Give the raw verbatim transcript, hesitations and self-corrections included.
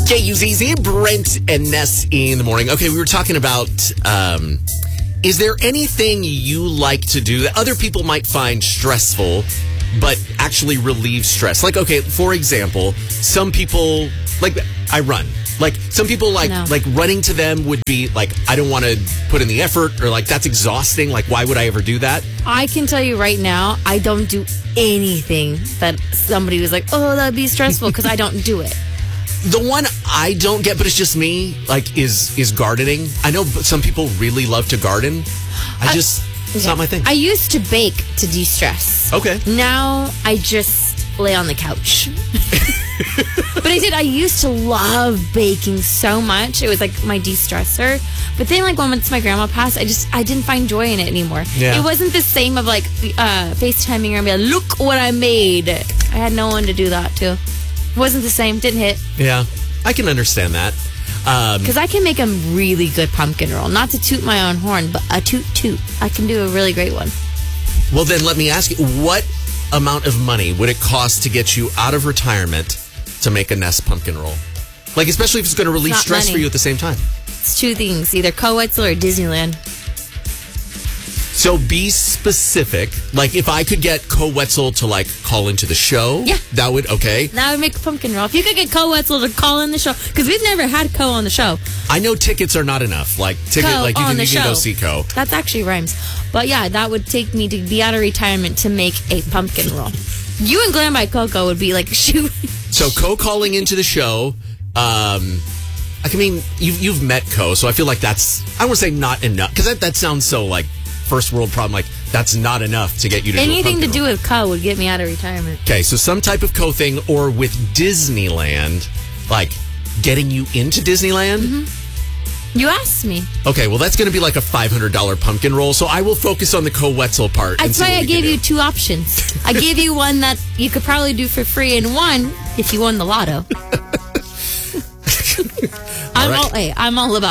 K U Z Z, Brent and Ness in the morning. Okay, we were talking about, um, is there anything you like to do that other people might find stressful, but actually relieve stress? Like, okay, for example, some people, like, I run. Like, some people, like, No. like running to them would be, like, I don't want to put in the effort, or, like, that's exhausting. Like, why would I ever do that? I can tell you right now, I don't do anything that somebody was like, oh, that'd be stressful, because I don't do it. The one I don't get, but it's just me, like, is is gardening. I know some people really love to garden. I just, it's Okay. not my thing. I used to bake to de-stress. Okay. Now I just lay on the couch. But I did. I used to love baking so much. It was like my de-stressor. But then, like, once my grandma passed, I just I didn't find joy in it anymore. Yeah. It wasn't the same of like uh, FaceTiming her and be like, look what I made. I had no one to do that to. It wasn't the same. Didn't hit. Yeah, I can understand that. Um, Because I can make a really good pumpkin roll. Not to toot my own horn, but a toot toot. I can do a really great one. well, then let me ask you, what amount of money would it cost to get you out of retirement to make a Nest pumpkin roll? Like, especially if it's going to relieve not stress money. for you at the same time. It's two things, either Coetzel or Disneyland. So be specific. Like, if I could get Co Wetzel to, like, call into the show, Yeah. that would, okay. Now I would make a pumpkin roll. If you could get Coetzel to call in the show, because we've never had Co on the show. I know tickets are not enough. Like, ticket, Co like, you on can, the you can show. go see Co. That's actually rhymes. But yeah, that would take me to be out of retirement to make a pumpkin roll. You and Glam by Coco would be like, shoot. So Co calling into the show. Um, I mean, you've, you've met Co, so I feel like that's, I don't want to say not enough, because that, that sounds so, like, first world problem. Like, that's not enough to get you to Anything do a to do roll. with Co would get me out of retirement. Okay, so some type of Co thing, or with Disneyland, like, getting you into Disneyland. Mm-hmm. You asked me. Okay, well, that's going to be like a five hundred dollars pumpkin roll, so I will focus on the Co Wetzel part. and That's see why what I we can gave do. you two options. I gave you one that you could probably do for free, and one if you won the lotto. I'm right. all, hey, I'm all about